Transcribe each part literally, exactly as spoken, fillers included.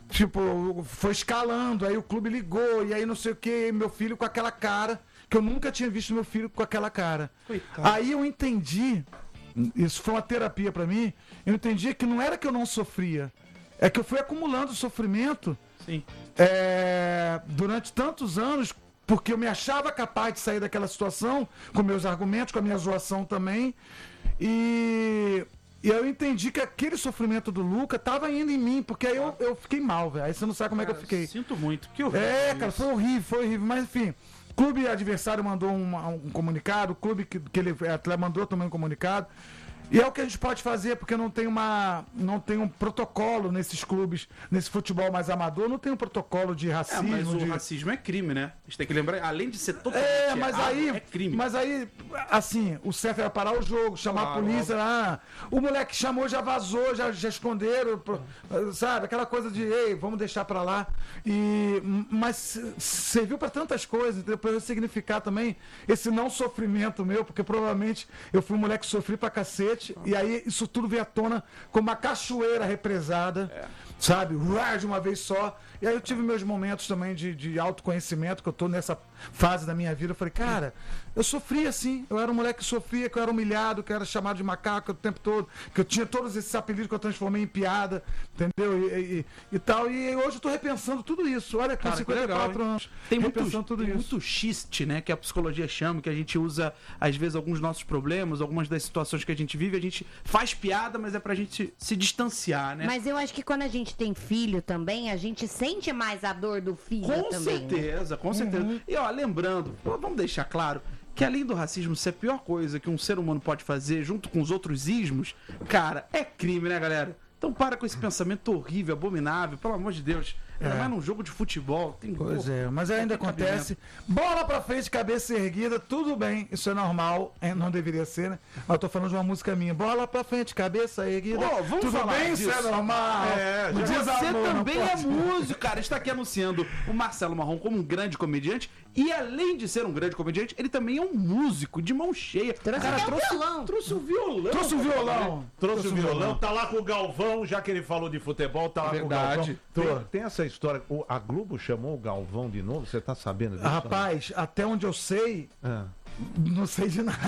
tipo, foi escalando, aí o clube ligou, e aí não sei o que, meu filho com aquela cara, que eu nunca tinha visto meu filho com aquela cara. Coitado. Aí eu entendi, isso foi uma terapia pra mim, eu entendi que não era que eu não sofria, é que eu fui acumulando sofrimento Sim. É, durante tantos anos, porque eu me achava capaz de sair daquela situação, com meus argumentos, com a minha zoação também, e... E eu entendi que aquele sofrimento do Luca tava indo em mim, porque aí eu, eu fiquei mal, velho. Aí você não sabe como cara, é que eu fiquei. Sinto muito, que horrível. É, cara, foi horrível, foi horrível. Mas enfim, o clube adversário mandou um, um comunicado, o clube que, que ele mandou também um comunicado. E é o que a gente pode fazer, porque não tem uma, não tem um protocolo nesses clubes, nesse futebol mais amador, não tem um protocolo de racismo. É, mas o de... racismo é crime, né? A gente tem que lembrar, além de ser totalmente é, mas errado, aí, é crime. Mas aí, assim, o certo era parar o jogo, chamar claro, a polícia, ah, o moleque chamou, já vazou, já, já esconderam, sabe? Aquela coisa de, ei, vamos deixar pra lá. E, mas serviu pra tantas coisas, pra eu significar também esse não sofrimento meu, porque provavelmente eu fui um moleque que sofri pra cacete. E aí isso tudo veio à tona como uma cachoeira represada, é. sabe? Uar, de uma vez só. E aí eu tive meus momentos também de, de autoconhecimento, que eu tô nessa fase da minha vida. Eu falei, cara, eu sofria assim. Eu era um moleque que sofria, que eu era humilhado, que eu era chamado de macaco o tempo todo, que eu tinha todos esses apelidos que eu transformei em piada, entendeu? E, e, e tal. E hoje eu tô repensando tudo isso. Olha, com cara, cinquenta e quatro legal, anos. Tem muito, tudo tem isso. muito xiste, né? Que a psicologia chama, que a gente usa, às vezes, alguns nossos problemas, algumas das situações que a gente vive, a gente faz piada, mas é pra gente se distanciar, né? Mas eu acho que quando a gente tem filho também, a gente sente mais a dor do filho com também. Com certeza, né? com certeza. Uhum. E ó, lembrando, vamos deixar claro que além do racismo ser a pior coisa que um ser humano pode fazer junto com os outros ismos, cara, é crime, né, galera? Então para com esse pensamento horrível, abominável, pelo amor de Deus. Ainda É. mais num jogo de futebol. Tem Pois porra, é, mas ainda acontece. Bola pra frente, cabeça erguida, tudo bem, isso é normal, é, não deveria ser, né? Mas eu tô falando de uma música minha. Bola pra frente, cabeça erguida. Pô, vamos tudo falar bem, disso. isso é normal. É, Não diz você amor, não também é pode. músico, cara. Está aqui anunciando o Marcelo Marrom como um grande comediante. E além de ser um grande comediante, ele também é um músico de mão cheia. Trouxe cara, até o trouxe, violão. trouxe um violão. Trouxe o violão. Trouxe o violão, tá lá com o Galvão, já que ele falou de futebol, tá lá Verdade. com o Galvão. Tem, tem essa história, o, a Globo chamou o Galvão de novo, você tá sabendo disso? Rapaz, até onde eu sei, Ah. não sei de nada.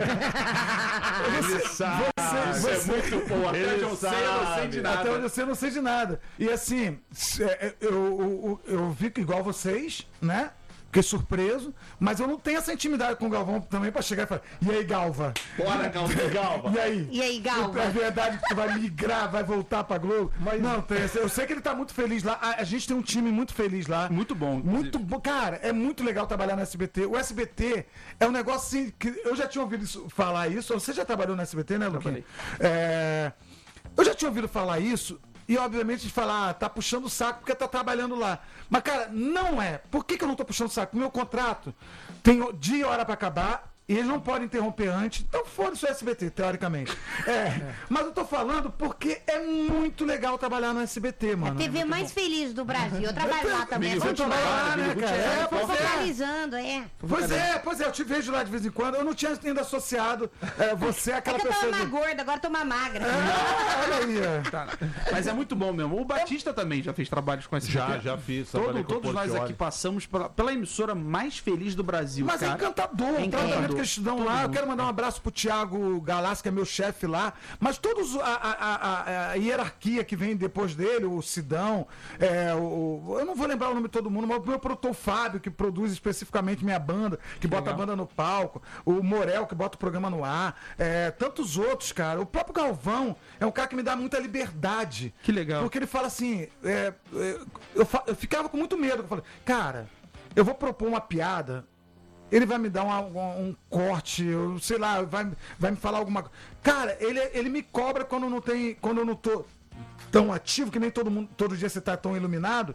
Ele sabe. Você, Isso é muito bom. Até Ele onde eu sei, eu não sei de sabe. nada. Até onde eu sei, eu não sei de nada. E assim, se- é, eu, eu, eu, eu vi que igual vocês, né? Fiquei surpreso, mas eu não tenho essa intimidade com o Galvão também pra chegar e falar, e aí, Galva? Bora, Galvão. Galva. E aí? E aí, Galva? É verdade que tu vai migrar, vai voltar pra Globo? Mas não, tem, eu sei que ele tá muito feliz lá. A, a gente tem um time muito feliz lá. Muito bom. Muito bom. Cara, é muito legal trabalhar no S B T. O S B T é um negócio assim que eu já tinha ouvido isso- falar isso. Você já trabalhou no S B T, né, Luquinha? É, eu já tinha ouvido falar isso. E, obviamente, de falar, ah, tá puxando o saco porque tá trabalhando lá. Mas, cara, não é. Por que, que eu não tô puxando o saco? Meu contrato tem dia e hora pra acabar e eles não podem interromper antes. Então, foda-se o S B T, teoricamente. É, mas eu tô falando porque é muito legal trabalhar no S B T, mano. A T V É muito mais feliz do Brasil. Eu trabalho lá também. Menino, É bom. Você trabalha lá, né, cara? É, Tô pois é. focalizando, é. Pois é, pois é, eu te vejo lá de vez em quando. Eu não tinha ainda associado é, você É àquela que eu tava pessoa. mais de- gorda, agora tô mais magra. Ah, olha aí. ó. Tá. Mas é muito bom mesmo. O Batista também já fez trabalhos com esse Já, já fiz. trabalhei Todo, com o todos nós Portiolli. aqui passamos pela, pela emissora mais feliz do Brasil, Mas é cara. encantador, o encantador. tratamento que eles te dão Todo lá. Eu mundo. quero mandar um abraço pro Thiago Galassi, que é meu chefe lá. Mas todos a, a, a- a hierarquia que vem depois dele, o Sidão, é, o, o- eu não vou lembrar o nome de todo mundo, mas o meu produtor Fábio, que produz especificamente minha banda, que, bota legal. a banda no palco, o Morel, que bota o programa no ar, é, tantos outros, cara. O próprio Galvão é um cara que me dá muita liberdade. Que legal. Porque ele fala assim, é, é, eu, fa- eu ficava com muito medo. Eu falei, cara, eu vou propor uma piada, ele vai me dar uma- um, um corte, eu, sei lá, vai, vai me falar alguma coisa. Cara, ele, ele me cobra quando não tem, quando eu não tô tão ativo, que nem todo mundo, todo dia você tá tão iluminado.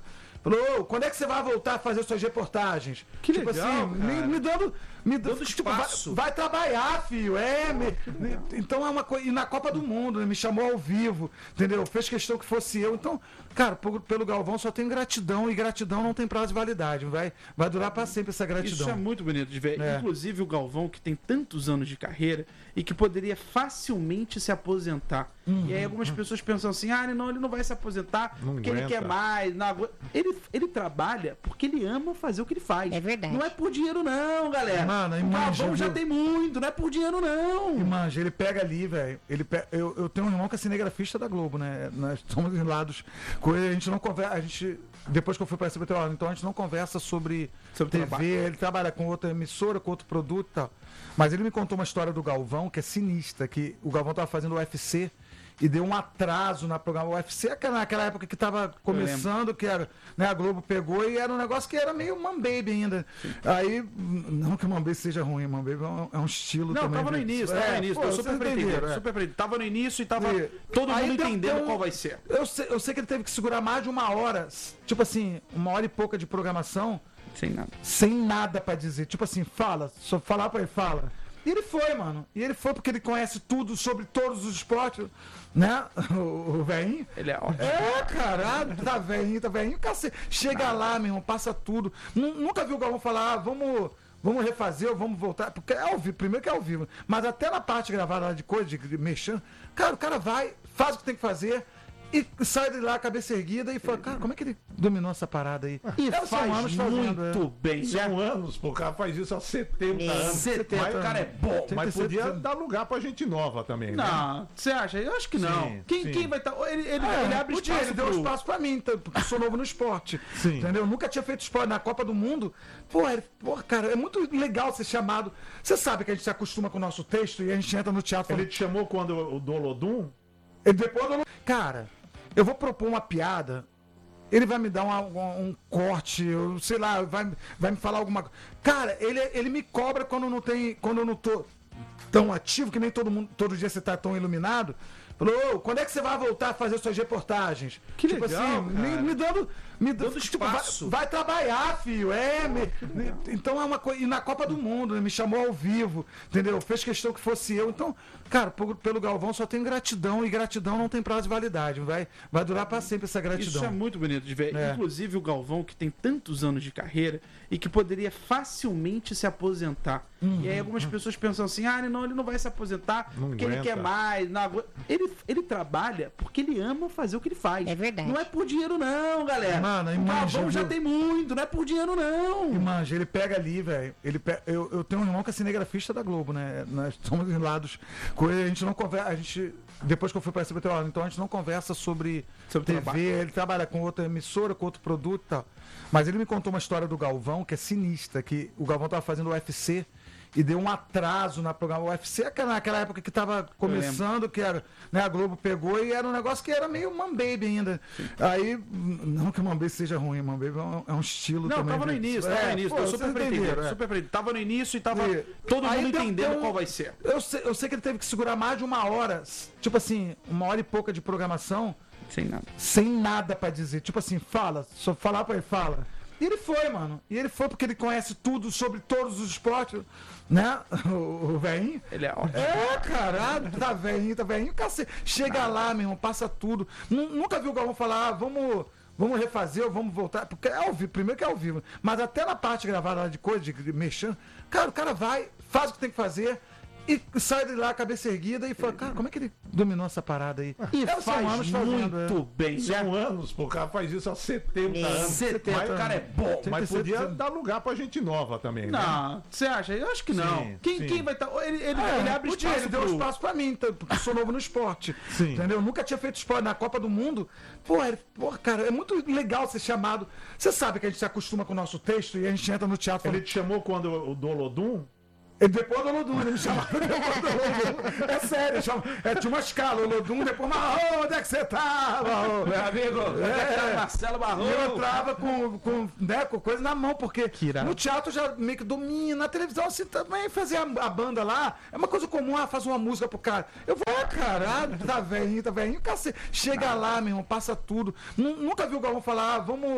Falou, ô, quando é que você vai voltar a fazer suas reportagens? Que tipo legal, assim, me, cara. me dando. Me dando, Dando tipo, vai, espaço. vai trabalhar, filho. É, me- me- então é uma coisa. E na Copa do Mundo, né, me chamou ao vivo, entendeu? Fez questão que fosse eu. Então, cara, por- pelo Galvão só tem gratidão, e gratidão não tem prazo de validade. Vai, vai durar pra sempre essa gratidão. Isso é muito bonito de ver. É. Inclusive o Galvão, que tem tantos anos de carreira e que poderia facilmente se aposentar. Uhum. E aí algumas pessoas pensam assim, ah, não, ele não vai se aposentar Não porque ele aguenta. quer mais. Não agu- ele, ele trabalha porque ele ama fazer o que ele faz. É verdade. Não é por dinheiro não, galera. Mano, o imagina, Galvão já viu? tem muito, não é por dinheiro não. E, manja, ele pega ali, velho. Ele pe- eu, eu tenho um irmão que é cinegrafista da Globo, né? Nós somos em lados com ele, a gente não conversa. A gente, depois que eu fui pra S B T, ó, então a gente não conversa sobre, Sobre T V. trabalho. Ele trabalha com outra emissora, com outro produto e tal. Mas ele me contou uma história do Galvão, que é sinistra, que o Galvão tava fazendo o U F C e deu um atraso na programa. O U F C é naquela época que tava começando, que era, né, a Globo pegou e era um negócio que era meio Mambaby ainda. Aí, não que Mambaby seja ruim, Mambaby é um, é um estilo Não, também. tava no de- início, tava no É, início, pô, tô vocês super entenderam, aprendido, é. super aprendido. Tava no início e tava E- todo Aí mundo deu- entendendo deu- qual vai ser. Eu sei, eu sei que ele teve que segurar mais de uma hora, tipo assim, uma hora e pouca de programação, Sem nada. sem nada pra dizer. Tipo assim, fala, só falar pra ele, fala. E ele foi, mano. E ele foi porque ele conhece tudo sobre todos os esportes, né? O, o velhinho. Ele é ótimo. É, caralho, tá velhinho, tá velhinho, cacete. Chega lá, meu irmão, passa tudo. Nu- Nunca vi o Galvão falar, ah, vamos, vamos refazer ou vamos voltar. Porque é ao vivo, primeiro que é ao vivo. Mas até na parte gravada lá de coisa, de, de mexendo, cara, o cara vai, faz o que tem que fazer. E sai de lá, cabeça erguida, e fala, cara, como é que ele dominou essa parada aí? E É, são faz anos fazendo, é. muito bem. São anos, pô, o cara faz isso há setenta anos. setenta, Mas o cara é bom. Mas Tem que podia ser- dar lugar pra gente nova também, né? Não, você acha? Eu acho que não. Sim, quem, sim. quem vai estar. Ele, ele, É, ele abre podia, espaço. ele deu pro- espaço pra mim, tá, porque eu sou novo no esporte. Sim. Entendeu? Nunca tinha feito esporte na Copa do Mundo. Pô, ele- pô, cara, é muito legal ser chamado. Você sabe que a gente se acostuma com o nosso texto e a gente entra no teatro Ele falando, te chamou quando o Dolodum? ele depois eu não- Cara, eu vou propor uma piada. Ele vai me dar uma- uma- um corte, eu, sei lá, vai, vai me falar alguma coisa. Cara, ele, ele me cobra quando não tem. Quando eu não tô tão ativo, que nem todo mundo, todo dia você tá tão iluminado. Falou, ô, quando é que você vai voltar a fazer suas reportagens? Que tipo legal, assim, me, cara. me dando. Me dando, Dando tipo, vai, espaço. vai trabalhar, filho. É, me- me- então é uma coisa. E na Copa do Mundo, né, me chamou ao vivo, entendeu? Fez questão que fosse eu. Então, cara, por- pelo Galvão só tem gratidão, e gratidão não tem prazo de validade. Vai, vai durar pra sempre essa gratidão. Isso é muito bonito de ver. É. Inclusive o Galvão, que tem tantos anos de carreira e que poderia facilmente se aposentar. Uhum. E aí algumas pessoas pensam assim, ah, não, ele não vai se aposentar Não porque ele aguenta. quer mais. Não agu- ele, ele trabalha porque ele ama fazer o que ele faz. É verdade. Não é por dinheiro não, galera. Mano, o imagina, Galvão já viu? tem muito, não é por dinheiro não. E, manja, ele pega ali, velho. Ele pe- eu, eu tenho um irmão que é cinegrafista da Globo, né? Nós somos em lados com ele, a gente não conversa. A gente, depois que eu fui pra S B T, ó, então a gente não conversa sobre, Sobre T V. trabalho. Ele trabalha com outra emissora, com outro produto e tal. Mas ele me contou uma história do Galvão, que é sinistra, que o Galvão tava fazendo o U F C e deu um atraso na programa. O U F C é naquela época que tava começando, que era, né, a Globo pegou e era um negócio que era meio Mambaby ainda. Aí, não que Mambaby seja ruim, Mambaby é um, é um estilo Não, também. tava no de- início, tava É, no início, pô, tô vocês super aprendido, entenderam, é. super aprendido. Tava no início e tava E- todo Aí mundo deu- entendendo deu- qual vai ser. Eu sei, eu sei que ele teve que segurar mais de uma hora, tipo assim, uma hora e pouca de programação, Sem nada. sem nada pra dizer. Tipo assim, fala, só falar pra ele, fala. E ele foi, mano. E ele foi porque ele conhece tudo sobre todos os esportes, né? O, o velhinho. Ele é ótimo. É, caralho, tá velhinho, tá velhinho, cacete. Chega lá, meu irmão, passa tudo. Nu- Nunca vi o Galvão falar, ah, vamos, vamos refazer ou vamos voltar. Porque é ao vivo, primeiro que é ao vivo. Mas até na parte gravada lá de coisa, de, de mexendo, cara, o cara vai, faz o que tem que fazer. E sai de lá, cabeça erguida, e fala, cara, como é que ele dominou essa parada aí? E É, são faz anos fazendo, é. muito bem. São anos, pô, o cara faz isso há setenta anos. setenta, Mas- o cara é bom. Tem Mas que ser- podia dar lugar pra gente nova também, né? Não, você acha? Eu acho que não. Sim, quem, sim. quem vai estar. Ele, ele, É, ele abre podia, espaço. ele deu pro- espaço pra mim, tá, porque eu sou novo no esporte. Sim. Entendeu? Nunca tinha feito esporte na Copa do Mundo. Pô, ele- pô, cara, é muito legal ser chamado. Você sabe que a gente se acostuma com o nosso texto e a gente entra no teatro Ele falando. te chamou quando o Dolodum? Ele depois do Olodum, ele me chamava depois do Olodum. É sério, chama, é, tinha uma escala, Olodum, depois, Marrom, onde é que você tá, Marrom? Meu amigo, É. Marcelo Barroso. E eu entrava com, com, né, com coisa na mão, porque irado. no teatro já meio que domina, na televisão assim também fazer a, a banda lá, é uma coisa comum, ah, faz uma música pro cara. Eu vou, ah, caralho, tá velhinho, tá velhinho, cacete. Chega lá, meu irmão, passa tudo. Nu- Nunca vi o Galvão falar, ah, vamos,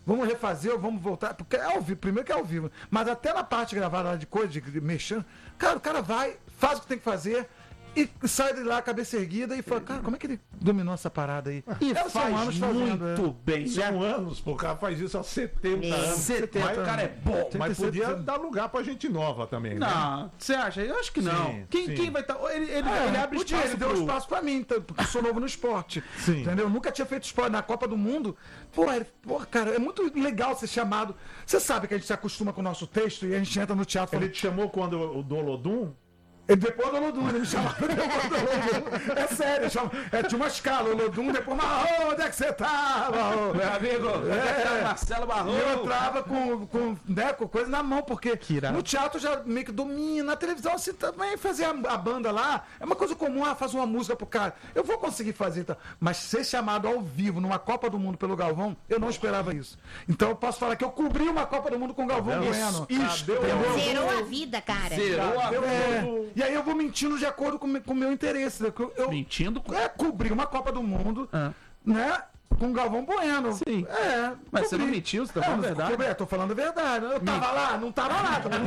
vamos refazer ou vamos voltar, porque é ao vivo, primeiro que é ao vivo, mas até na parte gravada lá de coisa, de, de mexendo, cara, o cara vai, faz o que tem que fazer e sai de lá, cabeça erguida e fala, cara, como é que ele dominou essa parada aí? E É, são faz anos muito fazendo, é. bem. Já São anos, pô, o cara faz isso há setenta É. anos. setenta, Mas o cara é bom. Tem Mas que ser- podia dar lugar pra gente nova também, né? Não, você acha? Eu acho que não. Sim, quem, sim. quem vai estar. Ele, ele, É, ele abre podia, espaço. ele deu pro- espaço pra mim, tá, porque eu sou novo no esporte. Sim. Entendeu? Nunca tinha feito esporte na Copa do Mundo. Pô, ele- pô, cara, é muito legal ser chamado. Você sabe que a gente se acostuma com o nosso texto e a gente entra no teatro. Ele te chamou quando o do Olodum? E depois do Olodum, ele me chamava depois do Olodum. É sério, chama, é, tinha uma escala, Olodum, depois, Marrô, onde é que você tá, Marrô? Meu amigo, É. Marcelo Barro. E eu entrava com, com, né, com coisa na mão, porque irado. no teatro já meio que domina, na televisão assim também fazer a, a banda lá, é uma coisa comum, ah, faz uma música pro cara. Eu vou conseguir fazer, então. Mas ser chamado ao vivo numa Copa do Mundo pelo Galvão, eu não esperava isso. Então eu posso falar que eu cobri uma Copa do Mundo com o Galvão Bueno. Isso, entendeu? Zerou a vida, cara. Zerou a Eu- é, vida. e aí eu vou mentindo de acordo com o me- com o meu interesse. né? Eu, eu- Mentindo com. é, cobri uma Copa do Mundo, Ah. né? Com o Galvão Bueno. Sim. É. Mas você cobri. não mentiu, você tá É, falando a mas verdade? cobri, tô falando a verdade. Eu tava lá, não tava lá. Tava,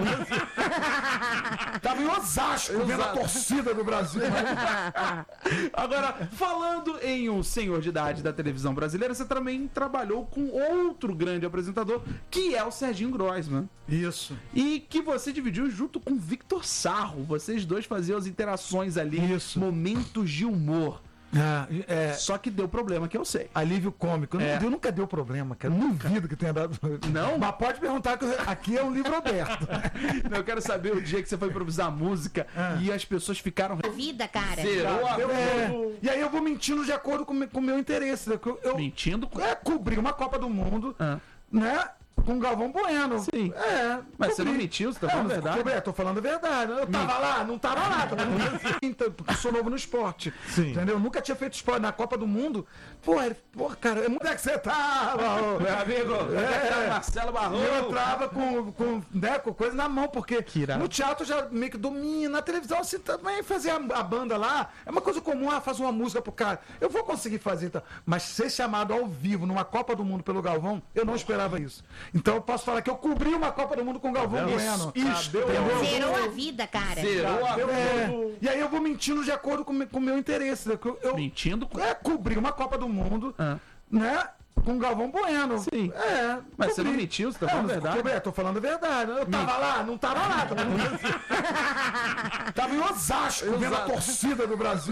tava em Osasco, vendo a Osasco. torcida do Brasil. Agora, falando em um senhor de idade da televisão brasileira, você também trabalhou com outro grande apresentador, que é o Serginho Groisman. Isso. E que você dividiu junto com Victor Sarro. Vocês dois faziam as interações ali, Isso. momentos de humor. Ah, é, Só que deu problema, que eu sei. alívio cômico. Não É. deu, nunca deu problema, cara. Não duvido que tenha dado. Não? Mas pode perguntar que aqui é um livro aberto. Eu quero saber o dia que você foi improvisar música Ah. e as pessoas ficaram. A vida, cara. Zerou a Eu- é, vida. e aí eu vou mentindo de acordo com o me- com o meu interesse. né? Eu, eu Mentindo com. é, cobri uma Copa do Mundo, Ah. né? Com o Galvão Bueno. Sim. É. Mas você cobri. não mentiu, você tá É, falando a mas verdade? cobri, é, tô falando a verdade. Eu tava lá, não tava lá. Tava então, porque eu sou novo no esporte. Sim. Entendeu? Nunca tinha feito esporte na Copa do Mundo. Pô, ele, pô cara, onde é que você tá, Marrô? Meu amigo, É. Marcelo Barro. E eu entrava com, com, né, com coisa na mão, porque irado. no teatro já meio que domina, na televisão assim também fazer a, a banda lá, é uma coisa comum, ah, faz uma música pro cara. Eu vou conseguir fazer, então. Mas ser chamado ao vivo numa Copa do Mundo pelo Galvão, eu não esperava isso. Então eu posso falar que eu cobri uma Copa do Mundo com o Galvão Bueno. Isso, entendeu? Zerou a vida, cara. Zerou a vida. É, e aí eu vou mentindo de acordo com o me- com o meu interesse. né? Eu, eu Mentindo com. é, cobri uma Copa do Mundo, Ah. né? Com o Galvão Bueno. Sim. É. Mas você cobri. não mentiu, você tá É, falando a mas verdade? cobri, é, tô falando a verdade. Eu tava lá, não tava lá. Tava, tava em Osasco, vendo a Osasco. torcida do Brasil.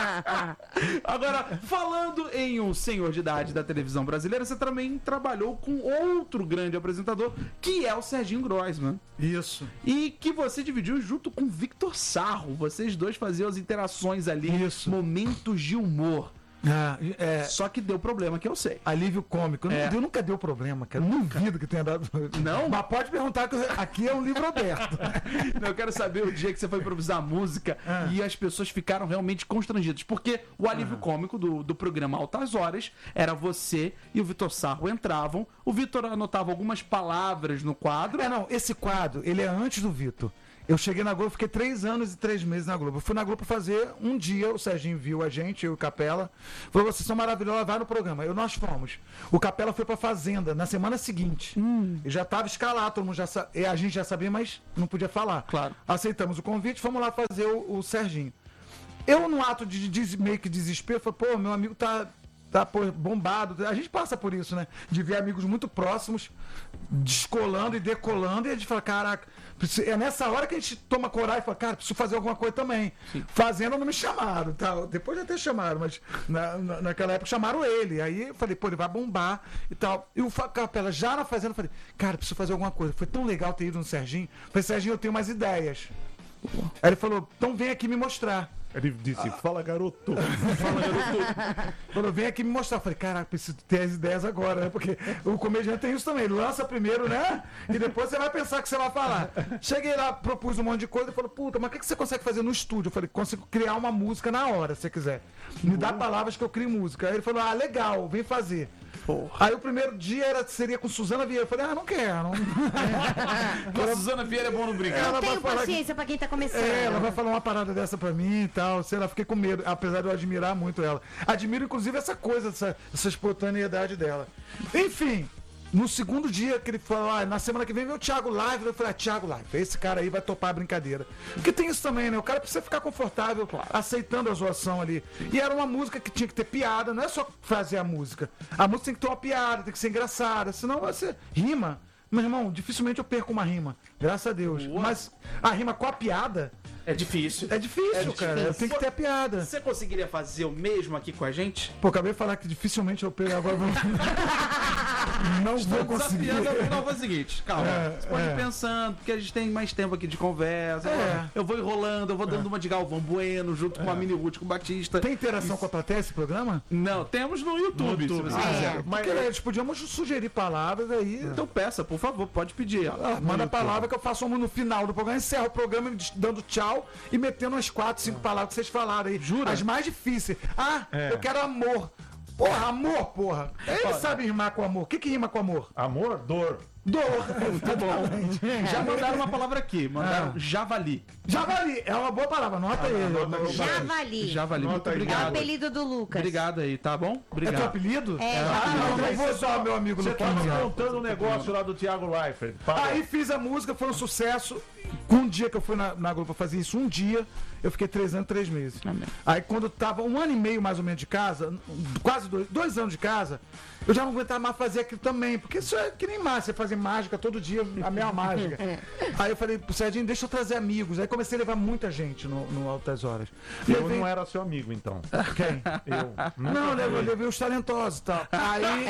Agora, falando em um senhor de idade da televisão brasileira, você também trabalhou com outro grande apresentador, que é o Serginho Groisman. Isso. E que você dividiu junto com Victor Sarro. Vocês dois faziam as interações ali, Isso. momentos de humor. Ah, é, Só que deu problema, que eu sei. alívio cômico. Não É. deu, nunca deu problema, cara. Não duvido que tenha dado. Não? Mas pode perguntar que aqui é um livro aberto. Eu quero saber o dia que você foi improvisar música Ah. e as pessoas ficaram realmente constrangidas. Porque o alívio cômico do, do programa Altas Horas era você e o Vitor Sarro entravam, o Vitor anotava algumas palavras no quadro. É, não, esse quadro, ele é antes do Vitor. Eu cheguei na Globo, fiquei três anos e três meses na Globo. Eu fui na Globo fazer um dia, o Serginho viu a gente, eu e o Capela. Falou, vocês são maravilhosos, vai no programa. Eu, nós fomos. O Capela foi pra Fazenda na semana seguinte. Ele já estava escalado, todo mundo já sa... e a gente já sabia, mas não podia falar. Claro. Aceitamos o convite, fomos lá fazer o, o Serginho. Eu, no ato de, de meio que desespero, falei, pô, meu amigo tá, tá pô, bombado. A gente passa por isso, né? De ver amigos muito próximos descolando e decolando, e a gente fala, caraca, preciso- é nessa hora que a gente toma coragem e fala, cara, preciso fazer alguma coisa também. Fazendo não me chamaram, tal. Depois já até chamaram, mas na, na- naquela época chamaram ele. Aí eu falei, pô, ele vai bombar e tal. E o Fa- Capela, já na Fazenda, eu falei, cara, preciso fazer alguma coisa. Foi tão legal ter ido no Serginho. Eu falei, Serginho, eu tenho umas ideias. Aí ele falou, então vem aqui me mostrar. Ele disse, fala garoto. Falou, vem aqui me mostrar. Eu falei, caraca, preciso ter as ideias agora, né? Porque o comediante tem isso também. Ele lança primeiro, né? E depois você vai pensar o que você vai falar. Cheguei lá, propus um monte de coisa e falou, puta, mas o que que você consegue fazer no estúdio? Eu falei, consigo criar uma música na hora, se você quiser. Me dá palavras que eu crio música. Aí ele falou, ah, legal, vem fazer. Aí o primeiro dia era, seria com Suzana Vieira. Eu falei, ah, não quero. Não... A Suzana Vieira é bom não brincar. Ela Não vai tenho falar que- paciência pra quem tá começando. É, ela vai falar uma parada dessa pra mim e tal. Sei lá, fiquei com medo, apesar de eu admirar muito ela. Admiro, inclusive, essa coisa, essa, essa espontaneidade dela. Enfim, no segundo dia que ele falou, ah, na semana que vem vem o Thiago Live, eu falei, ah, Thiago Live, esse cara aí vai topar a brincadeira. Porque tem isso também, né? O cara precisa ficar confortável, claro, aceitando a zoação ali. E era uma música que tinha que ter piada, não é só fazer a música. A música tem que ter uma piada, tem que ser engraçada, senão você rima. Meu irmão, dificilmente eu perco uma rima, graças a Deus. Boa. Mas a rima com a piada É difícil. é difícil, É cara. difícil. Tem que ter a piada. Você conseguiria fazer o mesmo aqui com a gente? Pô, acabei de falar que dificilmente eu pego agora. Vou... Não vou conseguir. Desafiando, não, foi o seguinte, calma. É, você pode é. ir pensando, porque a gente tem mais tempo aqui de conversa. É. Eu vou enrolando, eu vou dando uma de Galvão Bueno, junto com a Mini Ruth, com o Batista. Tem interação com a plateia esse programa? Não, temos no YouTube, No YouTube. se você Ah, quiser. é. Mas eles podíamos sugerir palavras aí. Então peça, por favor, pode pedir. Ah, manda a palavra que eu faço uma no final do programa, encerro o programa dando tchau e metendo umas quatro, cinco palavras que vocês falaram aí. Jura? As mais difíceis. Ah, É. eu quero amor. Porra, amor, porra. Ele sabe rimar com amor. O que que rima com amor? Amor, dor. Dor. Tá bom. Já mandaram uma palavra aqui, mandaram javali. Javali. É uma boa palavra. Anota aí. Javali. Javali, muito Nota aí. É o obrigado. apelido do Lucas. Obrigado aí, tá bom? É teu Obrigado. apelido? É, Ah, não, não Aí vou você usar, meu amigo Você Luquinha. tava contando um negócio lá do Thiago Leifert. Fala. Aí fiz a música, foi um sucesso. Um dia que eu fui na, na Globo pra fazer isso, um dia, eu fiquei três anos, três meses. Amém. Aí quando tava um ano e meio mais ou menos de casa, quase dois, dois anos de casa, eu já não aguentava mais fazer aquilo também. Porque isso é que nem mágica, você fazer mágica todo dia, a mesma mágica. Aí eu falei pro Serginho, deixa eu trazer amigos. Aí comecei a levar muita gente no, no Altas Horas. Eu Levei- não era seu amigo, então. Quem? Eu. Não, eu levei, eu levei os talentosos e tal. Aí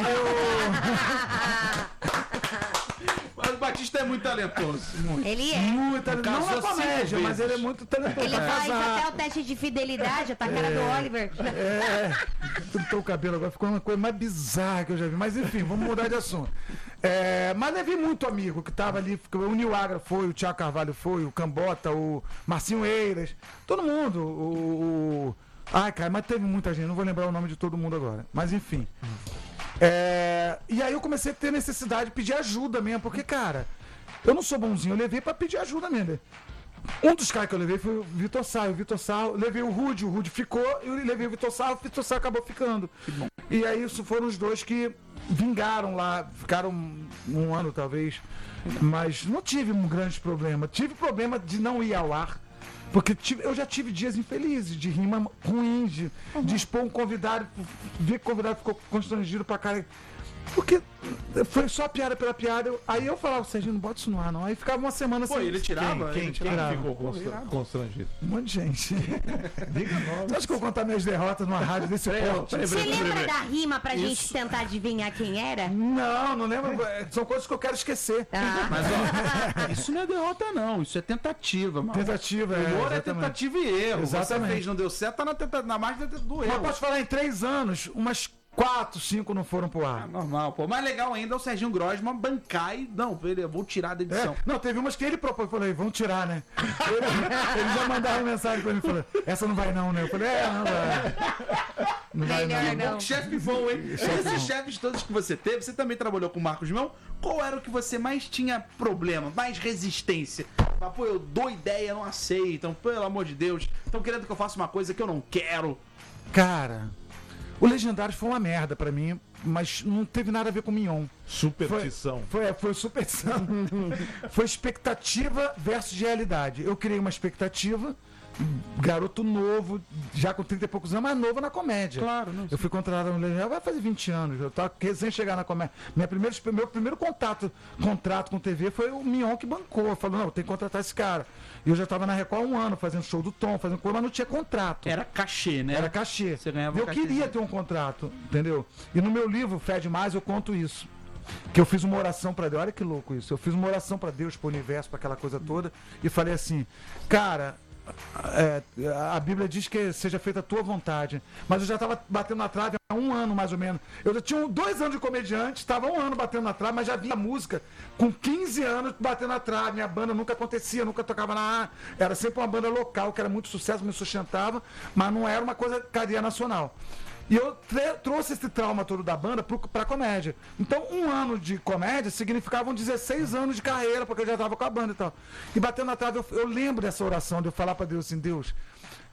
eu. Mas o Batista é muito talentoso. Ele é. Muito talentoso. Não na Casou cinco comédia, mas vezes. ele é muito talentoso. Ele pra faz casar. até o teste de fidelidade, tá a cara do Oliver. É, pintou o cabelo agora, ficou uma coisa mais bizarra que eu já vi. Mas enfim, vamos mudar de assunto. É, mas levei muito amigo que tava ali, o Nil Agra foi, o Thiago Carvalho foi, o Cambota, o Marcinho Eiras, todo mundo. O, o... Ai, cara, mas teve muita gente, não vou lembrar o nome de todo mundo agora. Mas enfim. É, e aí eu comecei a ter necessidade de pedir ajuda mesmo, porque, cara, eu não sou bonzinho, eu levei pra pedir ajuda mesmo. Um dos caras que eu levei foi o Vitor Sá. O Vitor Sá, levei o Rude, o Rude ficou, eu levei o Vitor Sá, o Vitor Sá acabou ficando. E aí isso foram os dois que vingaram lá, ficaram um, um ano talvez, mas não tive um grande problema. Tive problema de não ir ao ar, porque tive- eu já tive dias infelizes, de rima ruim, de, de expor um convidado, ver que o convidado ficou constrangido pra cara. Porque foi só piada pela piada. eu- aí eu falava, Serginho, não bota isso no ar, não. Aí ficava uma semana Pô, sem. ele tirava? Quem, ele quem tirava. ficou constra- constrangido? Um monte de gente. Diga nome. Você acha que eu vou contar minhas derrotas numa rádio desse Peraí, porte? peraí, Você peraí, peraí, lembra peraí. da rima pra gente Isso. tentar adivinhar quem era? Não, não lembro. São coisas que eu quero esquecer. Ah, Mas ó, isso não é derrota, não. Isso é tentativa, mano. Tentativa, é. Humor é exatamente. tentativa e erro. Exatamente. Você fez, não deu certo, tá na, tenta... na margem do Mas erro. posso falar, em três anos, umas quatro, cinco não foram pro Ah, ar. normal, pô. Mais legal ainda é o Serginho Grossman bancar e. Não, ele, eu vou tirar da É, edição. não, teve umas que ele propôs, eu falei, vamos tirar, né? Ele, ele já mandava mensagem pra mim, falou, essa não vai não, né? Eu falei, é, não vai. Não vai melhor não. não. Chefe bom, hein? Esses chefes todos que você teve, você também trabalhou com o Marcos Mão. Qual era o que você mais tinha problema, mais resistência? Mas, pô, eu dou ideia, não aceitam, pelo amor de Deus. Estão querendo que eu faça uma coisa que eu não quero. Cara, o Legendários foi uma merda pra mim, mas não teve nada a ver com o Mignon. Superstição. Foi, foi, foi superstição. Foi expectativa versus realidade. Eu criei uma expectativa, garoto novo, já com trinta e poucos anos, mas novo na comédia. Claro, não. Eu fui contratado no Legendário, vai fazer vinte anos. Eu tava recém chegar na comédia. Minha primeira, meu primeiro contato, contrato com T V foi o Mignon que bancou. Falou, não, tem que contratar esse cara. E eu já tava na Record há um ano, fazendo show do Tom, fazendo coisa, mas não tinha contrato. Era cachê, né? Era cachê. Você ganhava eu cachezinho. queria ter um contrato, entendeu? E no meu livro, Fede Mais, eu conto isso. Que eu fiz uma oração pra Deus. Olha que louco isso. Eu fiz uma oração pra Deus, pro universo, pra aquela coisa toda. E falei assim, cara, é, a Bíblia diz que seja feita a tua vontade. Mas eu já estava batendo na trave há um ano, mais ou menos. Eu já tinha dois anos de comediante, estava um ano batendo na trave, mas já via música com quinze anos batendo na trave. Minha banda nunca acontecia, nunca tocava na... Era sempre uma banda local, que era muito sucesso, me sustentava, mas não era uma coisa cadeia nacional. E eu tre- trouxe esse trauma todo da banda pro, pra comédia. Então, um ano de comédia significavam dezesseis anos de carreira, porque eu já tava com a banda e tal. E batendo na trave, eu, eu lembro dessa oração, de eu falar pra Deus assim, Deus,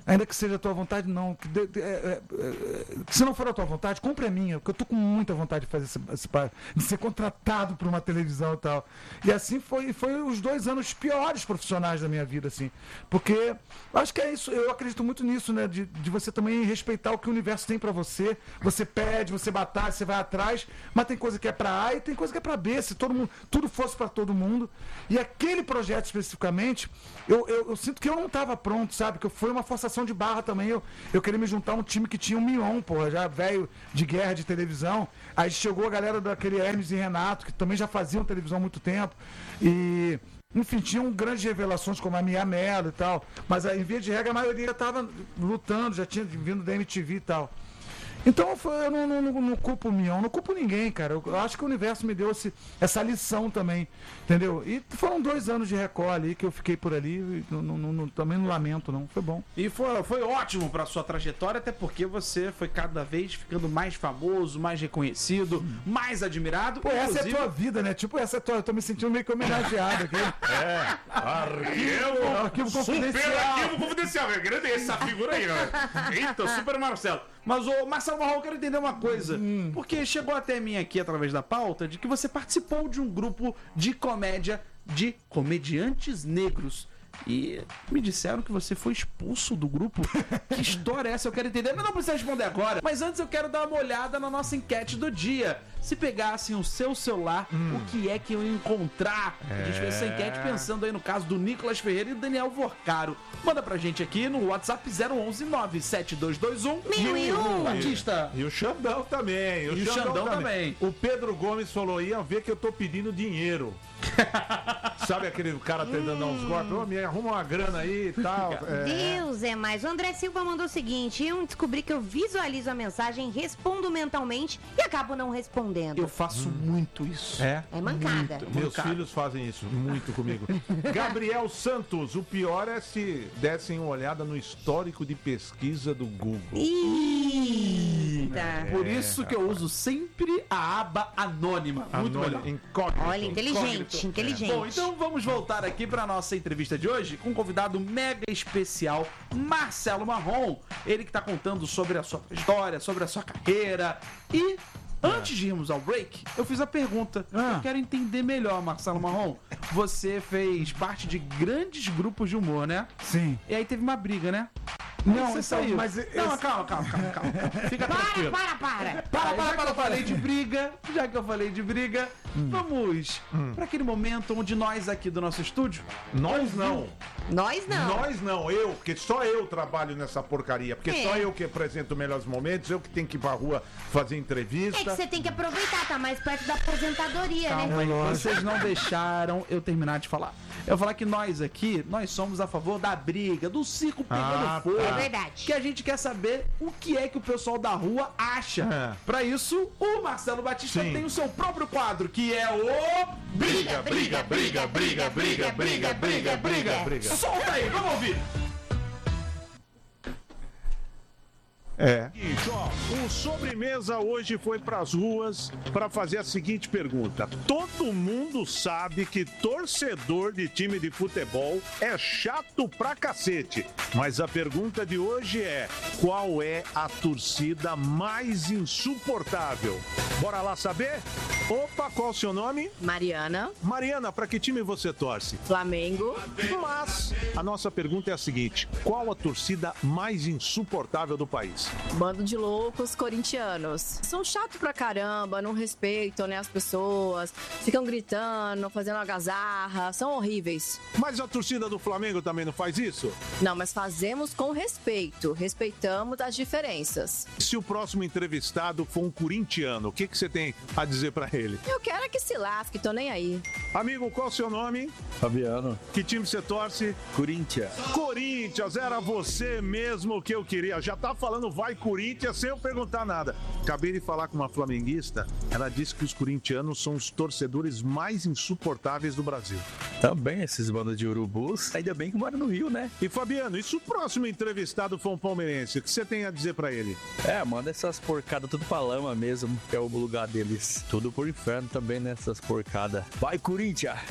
Ainda que seja a tua vontade, não. Que, de, de, é, é, que se não for a tua vontade, compre a minha, porque eu tô com muita vontade de fazer esse, esse de ser contratado por uma televisão e tal. E assim foi, foi os dois anos piores profissionais da minha vida, assim. Porque acho que é isso, eu acredito muito nisso, né? De, de você também respeitar o que o universo tem pra você. Você pede, você batalha, você vai atrás, mas tem coisa que é pra A e tem coisa que é pra B. Se todo mundo, tudo fosse pra todo mundo. E aquele projeto especificamente, eu, eu, eu sinto que eu não tava pronto, sabe? Que foi uma forçação de barra também. Eu, eu queria me juntar a um time que tinha um Mion, porra, já velho de guerra de televisão. Aí chegou a galera daquele Hermes e Renato, que também já faziam televisão há muito tempo. E, enfim, tinham grandes revelações como a Mia Mello e tal. Mas, em via de regra, a maioria estava lutando, já tinha vindo da M T V e tal. Então eu não, não, não, não culpo o Mion, não culpo ninguém, cara. Eu acho que o universo me deu esse, essa lição também, entendeu? E foram dois anos de Record ali que eu fiquei por ali, e não, não, não, também não lamento, não. Foi bom. E foi, foi ótimo pra sua trajetória, até porque você foi cada vez ficando mais famoso, mais reconhecido, mais admirado. Pô, essa é a tua vida, né? Tipo, essa é a tua... Eu tô me sentindo meio que homenageado aqui. É, arquivo, arquivo confidencial. Super arquivo confidencial, é grande essa figura aí, né? Eita, Super Marcelo. Mas, ô, Marcelo Marrom, eu quero entender uma coisa. Hum. Porque chegou até mim aqui, através da pauta, de que você participou de um grupo de comédia de comediantes negros. E me disseram que você foi expulso do grupo. Que história é essa? Eu quero entender, mas não precisa responder agora. Mas antes eu quero dar uma olhada na nossa enquete do dia. Se pegassem o seu celular, hum. o que é que eu ia encontrar? É. A gente fez essa enquete pensando aí no caso do Nicolas Ferreira e do Daniel Vorcaro. Manda pra gente aqui no WhatsApp zero onze nove sete dois dois um mil e um. Batista. E o Xandão também. O e o Xandão, Xandão também. também. O Pedro Gomes falou, ia ver que eu tô pedindo dinheiro. Sabe aquele cara tentando dar uns golpes? Ô, me arruma uma grana aí e tal. É. Deus é mais. O André Silva mandou o seguinte: eu descobri que eu visualizo a mensagem, respondo mentalmente e acabo não respondendo. Eu faço hum. muito isso. É? É mancada. Muito. Meus mancada. filhos fazem isso muito comigo. Gabriel Santos, o pior é se dessem uma olhada no histórico de pesquisa do Google. Eita. É, Por isso que eu uso sempre a aba anônima. Muito Anônimo, melhor. Incógnito. Olha, inteligente, inteligente. É. Bom, então vamos voltar aqui para nossa entrevista de hoje com um convidado mega especial, Marcelo Marrom. Ele que está contando sobre a sua história, sobre a sua carreira. E antes de irmos ao break, eu fiz a pergunta. Ah. Eu quero entender melhor, Marcelo Marrom. Você fez parte de grandes grupos de humor, né? Sim. E aí teve uma briga, né? Não, você então, saiu. Mas não, esse... calma, calma, calma, calma, calma. Fica para, tranquilo. para, para, para. Para, para, para, eu falei de briga, já que eu falei de briga, hum. vamos hum. para aquele momento onde nós aqui do nosso estúdio... Nós não. Nós não. Nós não, eu, porque só eu trabalho nessa porcaria. Porque é. só eu que apresento os melhores momentos, eu que tenho que ir pra rua fazer entrevista. É que você tem que aproveitar, tá mais perto da aposentadoria, calma, né? Aí, vocês não deixaram eu terminar de falar. Eu vou falar que nós aqui, nós somos a favor da briga, do circo pegando ah, fogo. É verdade. Que a gente quer saber o que é que o pessoal da rua acha. É. Pra isso, o Marcelo Batista Sim. tem o seu próprio quadro, que é o... Briga, briga, briga, briga, briga, briga, briga, briga, briga. Solta aí, vamos ouvir. É. O Sobremesa hoje foi pras ruas para fazer a seguinte pergunta. Todo mundo sabe que torcedor de time de futebol é chato pra cacete. Mas a pergunta de hoje é: qual é a torcida mais insuportável? Bora lá saber? Opa, qual o seu nome? Mariana. Mariana, pra que time você torce? Flamengo. Mas a nossa pergunta é a seguinte: qual a torcida mais insuportável do país? Bando de loucos corintianos. São chato pra caramba, não respeitam, né, as pessoas, ficam gritando, fazendo algazarra, são horríveis. Mas a torcida do Flamengo também não faz isso? Não, mas fazemos com respeito, respeitamos as diferenças. Se o próximo entrevistado for um corintiano, o que, que você tem a dizer pra ele? Eu quero é que se lasque, tô nem aí. Amigo, qual é o seu nome? Fabiano. Que time você torce? Corinthians. Corinthians, era você mesmo que eu queria. Já tá falando vai Corinthians sem eu perguntar nada. Acabei de falar com uma flamenguista, ela disse que os corintianos são os torcedores mais insuportáveis do Brasil. Também esses bandos de urubus, ainda bem que mora no Rio, né? E Fabiano, e se o próximo entrevistado for um palmeirense, o que você tem a dizer pra ele? É, manda essas porcadas tudo pra lama mesmo, que é o lugar deles. Tudo por inferno também, né, essas porcadas. Vai, Corinthians!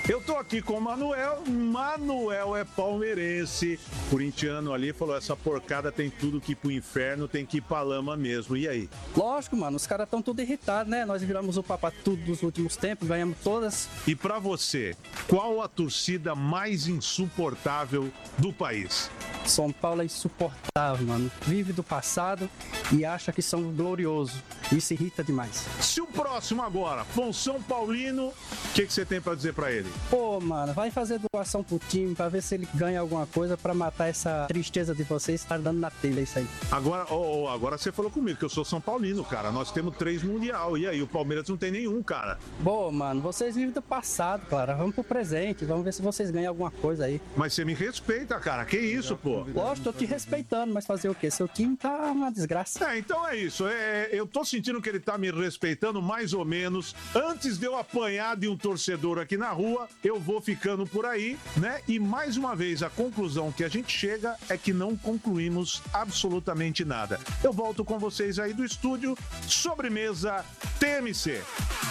Eu tô aqui com o Manuel. Manuel é palmeirense. Corintiano ali falou: essa porcada tem tudo que ir pro inferno, tem que ir pra lama mesmo. E aí? Lógico, mano, os caras estão tudo irritados, né? Nós viramos o papá tudo nos últimos tempos, ganhamos todas. E pra você, qual a torcida mais insuportável do país? São Paulo é insuportável, mano. Vive do passado e acha que são gloriosos. Isso irrita demais. Se o próximo agora for um São Paulino, o que, que você tem pra dizer pra ele? Pô, mano, vai fazer doação pro time pra ver se ele ganha alguma coisa pra matar essa tristeza de vocês estar dando na telha isso aí. Agora, oh, oh, agora você falou comigo que eu sou São Paulino, cara. Nós temos três mundial. E aí, o Palmeiras não tem nenhum, cara. Bom, mano, vocês vivem do passado, cara. Vamos pro presente, vamos ver se vocês ganham alguma coisa aí. Mas você me respeita, cara. Que isso, pô? Lógico, tô te respeitando, mas fazer o quê? Seu time tá uma desgraça. É, então é isso. É, eu tô sentindo que ele tá me respeitando mais ou menos. Antes de eu apanhar de um torcedor aqui na rua, eu vou ficando por aí, né? E mais uma vez, a conclusão que a gente chega é que não concluímos absolutamente nada. Eu volto com vocês aí do estúdio. Sobremesa T M C.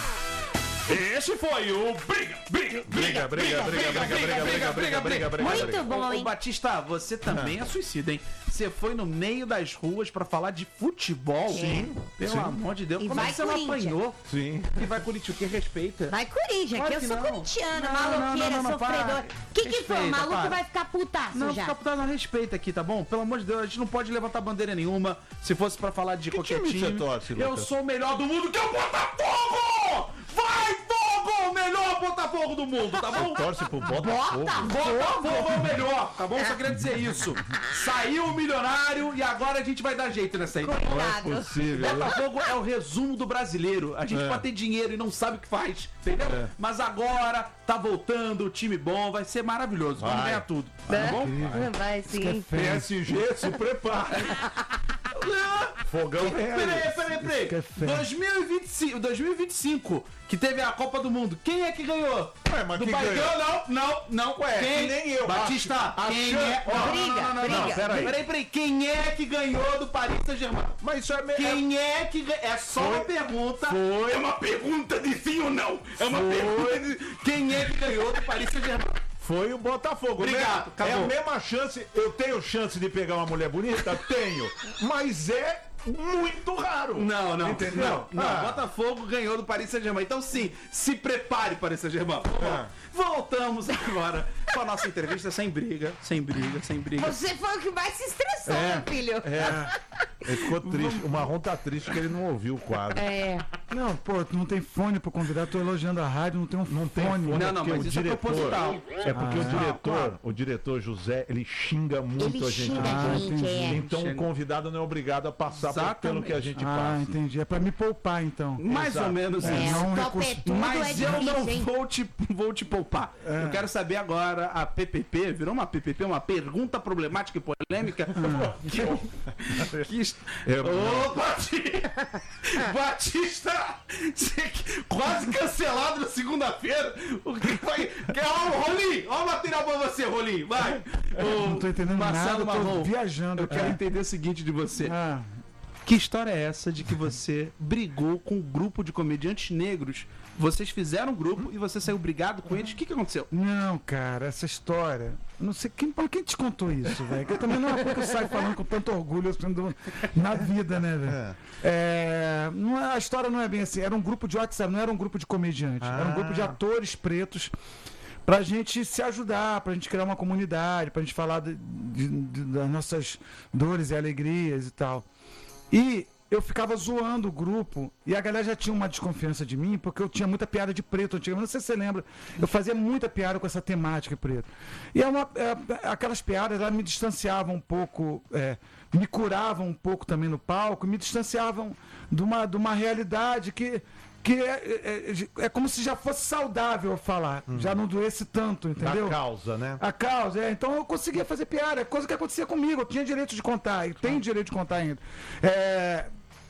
Esse foi o Briga, Briga, Briga, Briga, Briga, Briga, Briga, Briga, Briga, Briga, Briga. Muito bom, hein? Ô, Batista, você também é suicida, hein? Você foi no meio das ruas pra falar de futebol. Sim. Pelo amor de Deus. E Como é vai que você não Corinthians. apanhou? Sim. E vai Corinthians, que respeita. Vai Corinthians, Claro que eu que sou não. corintiana, Não, maloqueira, não, não, não, sofredor. para. O que que foi? O Respeita, maluco para. vai ficar putaço Não, já. fica putado, respeita aqui, tá bom? Pelo amor de Deus, a gente não pode levantar bandeira nenhuma. Se fosse pra falar de qualquer time time. você torce, eu Lucas? sou o melhor do mundo, que é o Botafogo! Vai, Fogo! O melhor Botafogo do mundo, tá bom? Torce pro Botafogo. Botafogo é o melhor, tá bom? Só queria dizer isso. Saiu o milionário e agora a gente vai dar jeito nessa aí. Cuidado. Possível. Botafogo é o resumo do brasileiro. A gente É. pode ter dinheiro e não sabe o que faz, entendeu? É. Mas agora tá voltando, o time bom, vai ser maravilhoso. Vamos Vai. ganhar tudo, tá bom? Vai sim. P S G, se prepare. Fogão é Peraí, peraí, peraí. que é feio. dois mil e vinte e cinco, dois mil e vinte e cinco, que teve a Copa do Mundo. Quem é que ganhou? Ué, mas do quem Bahia? ganhou? Não, não, não. Ué, quem? que nem eu. Batista, A- a quem chan- é? Ó, Briga, não, não, não, não, briga. Peraí, peraí, peraí. Quem é que ganhou do Paris Saint-Germain? Mas isso é... me- Quem é que ganhou? É só uma pergunta. Foi. É uma pergunta de sim ou não. É uma pergunta de... Quem é que ganhou do Paris Saint-Germain? Foi o Botafogo. Obrigado, É a acabou. mesma chance. Eu tenho chance de pegar uma mulher bonita? Tenho. Mas é muito raro. Não, não. Entendeu? Não, não. Ah. Botafogo ganhou do Paris Saint-Germain. Então, sim, se prepare para esse Saint-Germain. Vamos lá. Voltamos agora com a nossa entrevista sem briga, sem briga, sem briga. Você foi o que mais se estressou, É. meu filho. É. Ele ficou triste. O Marrom tá triste que ele não ouviu o quadro. É. Não, pô, tu não tem fone pro convidado, tô elogiando a rádio, não tem um Não tem fone. fone, Não, é não, porque mas o isso é diretor, proposital. É porque o Ah, diretor, claro. o diretor José, ele xinga muito Ele a gente. xinga Ah, a gente, entendi. é. Então o Chega. convidado não é obrigado a passar por- pelo Exatamente. que a gente Ah, passa. entendi. É pra me poupar, então. Mais Exato. ou menos É, isso. não o um topetudo recurso- Mas é eu difícil, não hein? vou te, vou te poupar. Eu quero saber agora, a P P P, virou uma P P P, uma pergunta problemática e polêmica. que, que, É, Ô, Batista! Batista! Você que- quase cancelado na segunda-feira. O que vai... Quer, ó, Rolim! Ó o material pra você, Rolim! Vai! Ô, Não tô entendendo Marcelo nada, tô Marrom, viajando eu quero aqui. entender o seguinte de você. Ah, Que história é essa de que você brigou com um grupo de comediantes negros? Vocês fizeram um grupo e você saiu brigado com eles? O que, que aconteceu? não, cara, essa história. Não sei quem, pra quem te contou isso, velho. Que também não é uma coisa que eu saio falando com tanto orgulho assim, do- na vida, né, velho? É, não é- a história não é bem assim. Era um grupo de WhatsApp, não era um grupo de comediantes. Era um grupo de atores pretos pra gente se ajudar, pra gente criar uma comunidade, pra gente falar de- de- de- das nossas dores e alegrias e tal. E eu ficava zoando o grupo e a galera já tinha uma desconfiança de mim porque eu tinha muita piada de preto antigamente. Não sei se você lembra, eu fazia muita piada com essa temática preto. E é uma, é, aquelas piadas elas me distanciavam um pouco, é, me curavam um pouco também no palco, me distanciavam de uma, de uma realidade que, que é, é, é como se já fosse saudável falar, já não doesse tanto, entendeu? Da causa, né? A causa, é. Então eu conseguia fazer piada, coisa que acontecia comigo, eu tinha direito de contar, e tenho direito de contar ainda. É,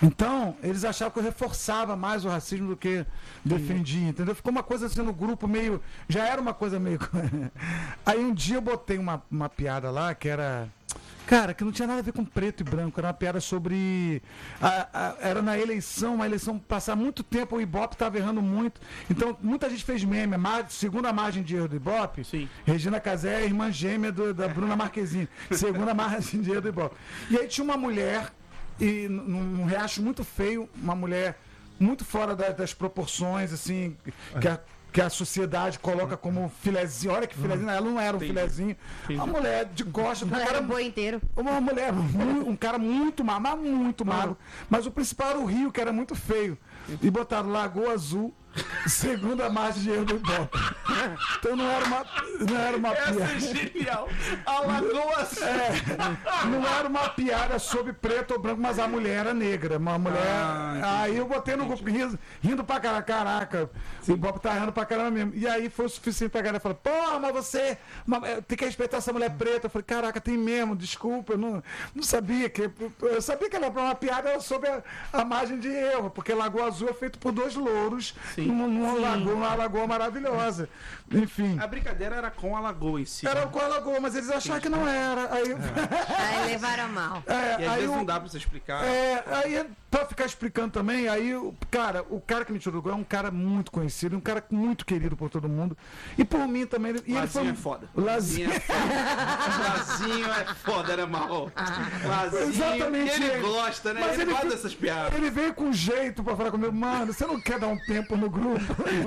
Então, eles achavam que eu reforçava mais o racismo do que defendia, entendeu? Ficou uma coisa assim no grupo meio... Já era uma coisa meio... Aí um dia eu botei uma, uma piada lá que era... Cara, que não tinha nada a ver com preto e branco, era uma piada sobre... A, a, era na eleição, uma eleição passar muito tempo, o Ibope estava errando muito. Então, muita gente fez meme. A segunda margem de erro do Ibope, Sim. Regina Casé é a irmã gêmea do, da Bruna Marquezine. Segunda margem de erro do Ibope. E aí tinha uma mulher... E num riacho muito feio, uma mulher muito fora da, das proporções, assim, que a, que a sociedade coloca como filezinho. Olha que filezinho, ela não era um Entendi. filezinho. Entendi. Uma mulher de costas, um Não era cara, o boi inteiro. uma mulher, mu- um cara muito magro, mas muito magro. Mas o principal era o rio, que era muito feio. E botaram Lagoa Azul, segunda margem de erro do Ibope. Então não era uma, não era uma piada. genial. A Lagoa É, não era uma piada sobre preto ou branco, mas a mulher era negra. Uma mulher. Ah, aí eu botei no grupo rindo, rindo pra caralho. Caraca, o Bob tá rindo pra caramba mesmo. E aí foi o suficiente pra galera falar: porra, mas você mas, tem que respeitar essa mulher preta. Eu falei: caraca, tem mesmo, desculpa, eu não, não sabia que. Eu sabia que era uma piada sobre a, a margem de erro, porque Lagoa Azul é feito por dois louros numa, numa, lagoa, numa lagoa maravilhosa. Enfim. A brincadeira era com a lagoa em si. Era com a lagoa, mas eles acharam que não era. Aí, Aí levaram a mal. é, E às aí vezes o- não dá pra você explicar. É, aí, pra ficar explicando também, aí, o- cara, o cara que me tirou do gol é um cara muito conhecido, um cara muito querido por todo mundo. E por mim também. E ele Lazinho foi, é foda. O Lazinho. Lazinho é foda. Lazinho é foda, né, Marrom? Lazinho, Exatamente ele ele. gosta, né? Mas ele, ele gosta fi- dessas piadas. Ele veio com jeito pra falar comigo, mano, você não quer dar um tempo no grupo?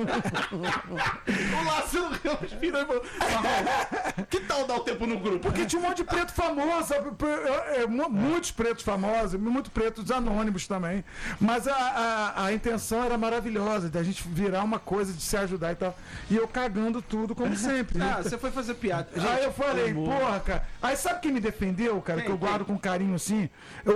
O Lazinho respirou e falou: Marrom, que tal dar o tempo no grupo? Porque tinha um monte de preto famoso, sabe? É, é, mu- muitos pretos famosos, muitos pretos anônimos também. Mas a, a, a intenção era maravilhosa, da gente virar uma coisa de se ajudar e tal. E eu cagando tudo, como sempre. Ah, você foi fazer piada. Gente, Aí eu falei, humor. porra, cara. Aí sabe quem me defendeu, cara, Quem, que eu guardo quem? com carinho assim? O,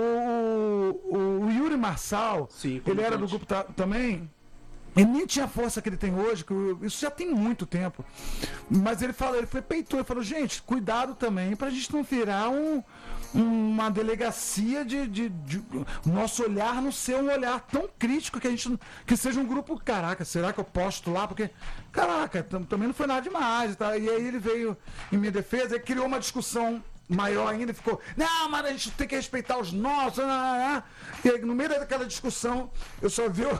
o, o Yuri Marçal, Sim, ele era do comandante. grupo ta- também. Ele nem tinha a força que ele tem hoje, que eu- isso já tem muito tempo. Mas ele falou, ele foi peitou, ele falou, gente, cuidado também pra gente não virar um, uma delegacia de, de, de- o nosso olhar não ser um olhar tão crítico que a gente não- que seja um grupo, caraca, será que eu posto lá? Porque, caraca, tam- também não foi nada demais. Tá? E aí ele veio em minha defesa e criou uma discussão maior ainda e ficou, não, mas a gente tem que respeitar os nossos. Não, não, não. E aí, no meio daquela discussão, eu só vi o,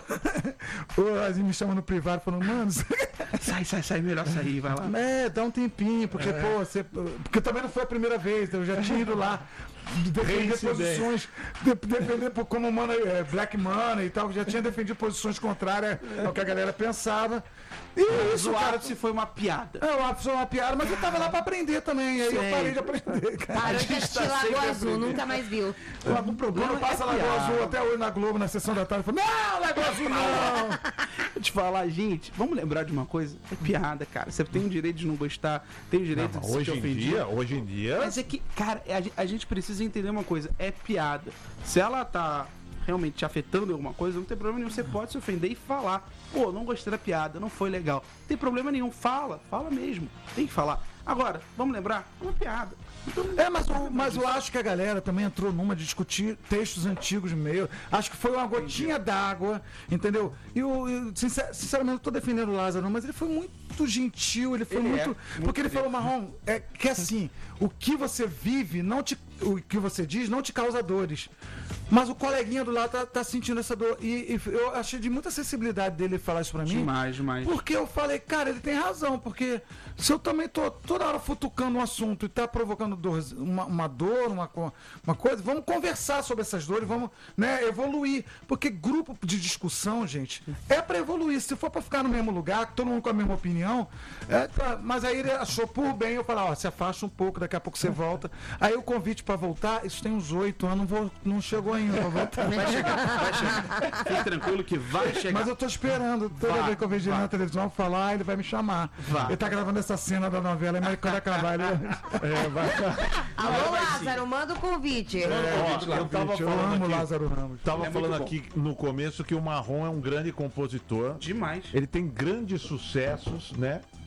o Azinho me chamando no privado, falando, mano, Sai, sai, sai, melhor sair, vai lá. é, dá um tempinho, porque, pô, você. Porque também não foi a primeira vez, eu já tinha ido lá defender Reincidente. posições, de- defender por- como money, é, Black Money e tal, já tinha defendido posições contrárias ao que a galera pensava. E Mas isso, o cara. ápice foi uma piada. É, o ápice foi uma piada, mas eu tava lá pra aprender também, aí eu Sei. parei de aprender, cara. Parou de gente assistir tá Lagoa sempre Azul, aprendendo. nunca mais viu. O problema Não, passa é Lagoa piada. Azul até hoje na Globo, na sessão da tarde. Eu falo, não, Lagoa Azul não! Vou te falar, gente, vamos lembrar de uma coisa? É piada, cara. Você tem o direito de não gostar, tem o direito Não, de se hoje em ofender. dia, hoje em dia, Mas é que, cara, a gen- a gente precisa entender uma coisa, é piada. Se ela tá realmente te afetando em alguma coisa, não tem problema nenhum, você pode se ofender e falar. Pô, não gostei da piada, não foi legal. Não tem problema nenhum, fala, fala mesmo. Tem que falar. Agora, vamos lembrar, é uma piada. Então, É, mas, eu- mas eu acho que a galera também entrou numa de discutir textos antigos meio. Acho que foi uma gotinha d'água, entendeu? E eu, eu, sincer- sinceramente, eu tô defendendo o Lázaro, não, mas ele foi muito gentil, ele foi Ele é, muito. muito porque ele falou, gentil. Marrom, é que assim, o que você vive, não te, o que você diz, não te causa dores. Mas o coleguinha do lado tá, tá sentindo essa dor. E, e eu achei de muita sensibilidade dele falar isso pra mim. demais, demais. Porque eu falei, cara, ele tem razão, porque se eu também tô toda hora futucando um assunto e tá provocando dor, uma, uma dor, uma, co- uma coisa, vamos conversar sobre essas dores, vamos, né, evoluir. Porque grupo de discussão, gente, é pra evoluir. Se for pra ficar no mesmo lugar, todo mundo com a mesma opinião, é, tá, mas aí ele achou por bem, eu falei, ó, se afasta um pouco, daqui a pouco você volta. Aí o convite pra voltar, isso tem uns oito anos, não, vou, não chegou ainda pra voltar. Vai chegar, vai chegar. Fique tranquilo que vai chegar. Mas eu tô esperando, toda Vai, vez que eu vejo ele vai. na televisão falar, ele vai me chamar. Vai. Ele tá gravando essa cena da novela, mas quando acabar ele é, vai, Alô, Lázaro, manda o convite. Ó, eu tava eu falando amo aqui, Lázaro Ramos. tava É falando muito bom. aqui no começo que o Marrom é um grande compositor. Demais. Ele tem grandes sucessos, né?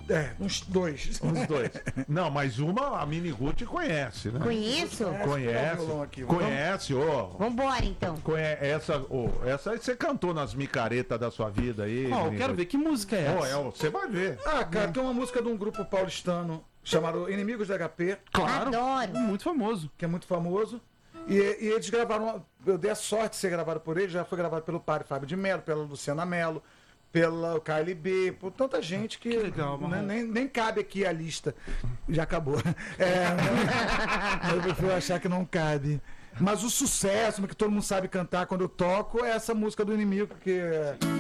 É, uns dois. Uns dois. Não, mas uma a Mini Gucci conhece, né? Conheço? Conhece. Aqui, Conhece, ô. Vambora, então. Conhe- Essa, ô, essa aí você cantou nas micaretas da sua vida aí. Ó, eu Mini quero Gucci. ver que música é Ô, essa. é, você vai ver. Ah, cara, tem uma música de um grupo paulistano chamado Inimigos da H P, Claro. Adoro. Muito famoso. que é muito famoso. E, e eles gravaram, eu dei a sorte de ser gravado por eles, já foi gravado pelo padre Fábio de Mello, pela Luciana Mello, pela K L B, por tanta gente que, Que legal, né, Marrom. nem, nem cabe aqui a lista. Já acabou. É, eu prefiro achar que não cabe. Mas o sucesso, que todo mundo sabe cantar quando eu toco, é essa música do Inimigo, que é